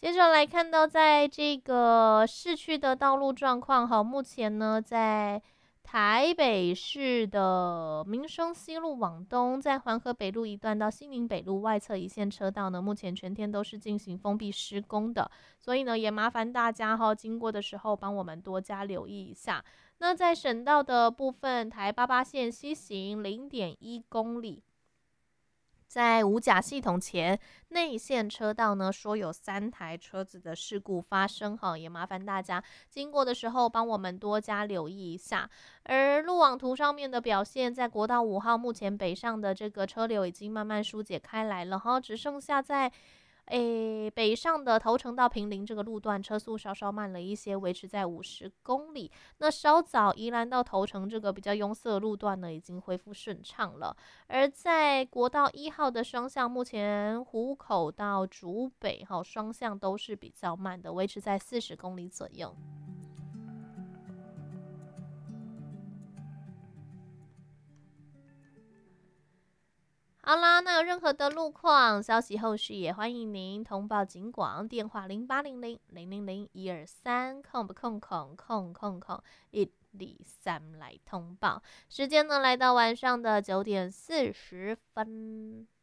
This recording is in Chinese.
接着来看到，在这个市区的道路状况，好，目前呢，在台北市的民生西路往东，在环河北路一段到西宁北路外侧一线车道呢，目前全天都是进行封闭施工的，所以呢，也麻烦大家哈，经过的时候帮我们多加留意一下。那在省道的部分，台88线西行0.1公里。在五甲系统前内线车道呢，说有3台车子的事故发生哈，也麻烦大家经过的时候帮我们多加留意一下。而路网图上面的表现，在国道5号目前北上的这个车流已经慢慢疏解开来了哈，只剩下在北上的头城到平林这个路段车速稍稍慢了一些，维持在50公里。那稍早宜兰到头城这个比较拥塞的路段呢，已经恢复顺畅了。而在国道1号的双向，目前湖口到竹北双向都是比较慢的，维持在40公里左右。好啦，那有任何的路况消息，后续也欢迎您通报警广，电话0800000123，空123来通报。时间呢来到晚上的9点40分。